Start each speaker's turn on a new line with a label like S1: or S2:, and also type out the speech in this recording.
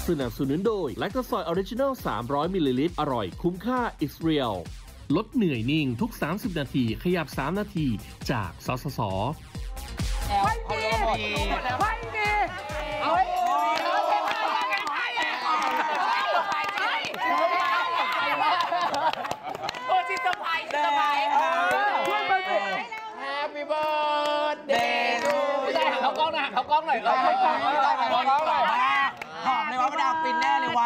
S1: สนับสนุนโดยแลคโตซอยออริจินัล300มิลลิลิตรอร่อยคุ้มค่า It's Real ลดเหนื่อยนิ่งทุก30นาทีขยับ3นาทีจากสสส
S2: ไม่มีไม่มีเอาไว้โอ้จิตสบายจิตสบายช่วยมาสิ
S3: Happy birthday to you
S2: ได้เขากล้องหน่อยเขากล้องหน่อยเขากล้องหน่อย
S3: หอมเลยว่ามาดามฟินแน่เลยว่ะ